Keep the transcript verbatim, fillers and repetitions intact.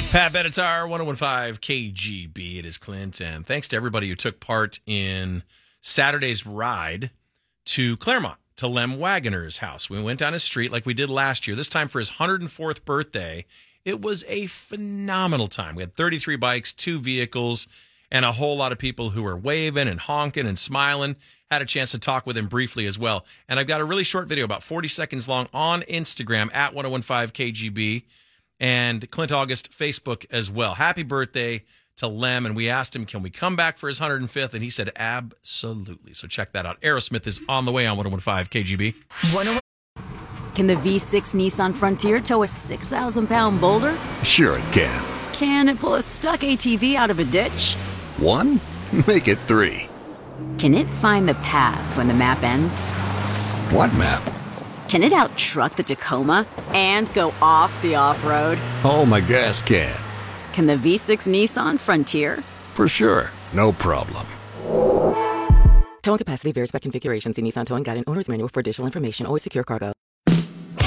Pat Benatar, one oh one point five K G B. It is Clint, and thanks to everybody who took part in Saturday's ride to Claremont, to Lem Wagoner's house. We went down his street like we did last year, this time for his one hundred fourth birthday. It was a phenomenal time. We had thirty-three bikes, two vehicles, and a whole lot of people who were waving and honking and smiling. Had a chance to talk with him briefly as well. And I've got a really short video, about forty seconds long, on Instagram, at one oh one five K G B. And Clint August Facebook as well. Happy birthday to Lem. And we asked him, can we come back for his one hundred fifth? And he said, absolutely. So check that out. Aerosmith is on the way on one oh one five K G B. Can the V six Nissan Frontier tow a six thousand pound boulder? Sure it can. Can it pull a stuck A T V out of a ditch? One? Make it three. Can it find the path when the map ends? What map? Can it out-truck the Tacoma and go off the off-road? Oh, my gas can. Can the V six Nissan Frontier? For sure. No problem. Towing capacity varies by configuration. See Nissan Towing Guide and Owner's Manual for additional information. Always secure cargo.